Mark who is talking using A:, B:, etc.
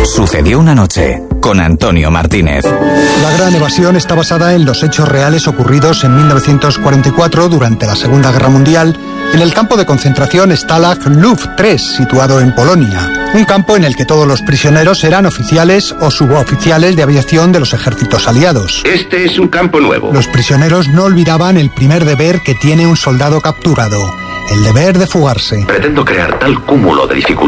A: Sucedió una noche, con Antonio Martínez.
B: La Gran Evasión está basada en los hechos reales ocurridos en 1944 durante la Segunda Guerra Mundial en el campo de concentración Stalag Luft 3, situado en Polonia. Un campo en el que todos los prisioneros eran oficiales o suboficiales de aviación de los ejércitos aliados.
C: Este es un campo nuevo.
B: Los prisioneros no olvidaban el primer deber que tiene un soldado capturado: el deber de fugarse.
C: Pretendo crear tal cúmulo de dificultades